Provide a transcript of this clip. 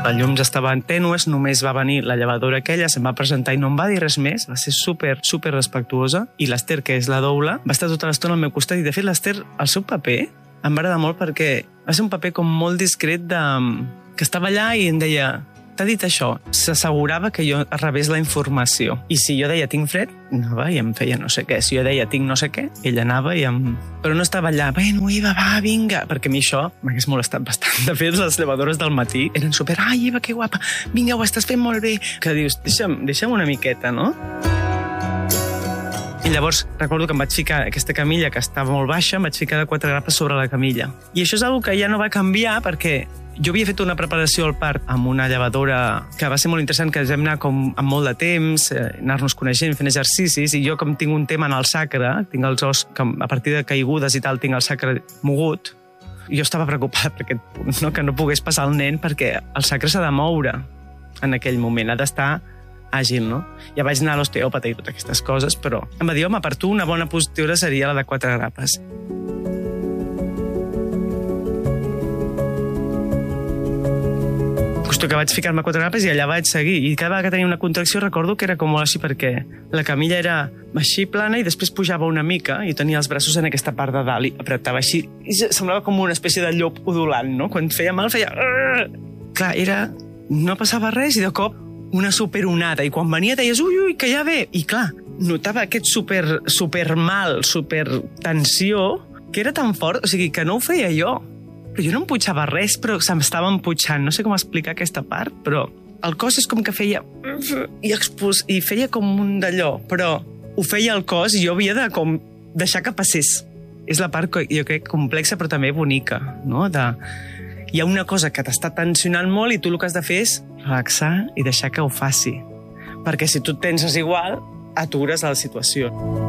La llum ja estava en tènues, només va venir la llevadora aquella, se'm va presentar i no em va dir res més, va ser super respectuosa, i l'Ester, que és la doula, va estar tota l'estona al meu costat, i de fet l'Ester, el seu paper, em va agradar molt perquè va ser un paper com molt discret que estava allà i em deia: t'ha dit això. S'assegurava que jo rebés la informació. I si jo deia tinc fred, anava i em feia no sé què. Si jo deia tinc no sé què, ell anava i em... Però no estava allà, bueno, Eva, va, vinga, perquè a mi això m'hagués molestat bastant. De fet, les llevadores del matí eren super, ai, Eva, que guapa, vinga, ho estàs fent molt bé. Que dius, deixa'm una miqueta, no? I llavors recordo que em vaig ficar aquesta camilla que estava molt baixa, em vaig ficar de 4 grapes sobre la camilla. I això és una que ja no va canviar perquè jo havia fet una preparació al part amb una llevadora que va ser molt interessant, que ens vam anar com amb molt de temps, anar-nos coneixent, fent exercicis, i jo com tinc un tema en el sacre, tinc els os, que a partir de caigudes i tal, tinc el sacre mogut, jo estava preocupada per aquest punt, no? Que no pogués passar el nen, perquè el sacre s'ha de moure en aquell moment, ha d'estar àgil, no? Ja vaig anar a l'osteòpata i totes aquestes coses, però em va dir, home, per tu una bona postura seria la de 4 grapes. Que vaig ficar-me 4 grapes i allà vaig seguir. I cada vegada que tenia una contracció recordo que era com molt així, perquè la camilla era així plana i després pujava una mica i tenia els braços en aquesta part de dalt i apretava així. I semblava com una espècie de llop udolant, no? Quan feia mal feia... Clar, no passava res i de cop una superonada. I quan venia deies, ui, que ja ve. I clar, notava aquest super mal, super tensió, que era tan fort, o sigui, que no ho feia jo. Però jo no em putxava res, però s'estava emputxant. No sé com explicar aquesta part, però el cos és com que feia... I feia com un d'allò, però ho feia el cos i jo havia de com deixar que passés. És la part que jo crec complexa, però també bonica, no? Hi ha una cosa que t'està tensionant molt i tu el que has de fer és relaxar i deixar que ho faci. Perquè si tu et tenses igual, atures la situació.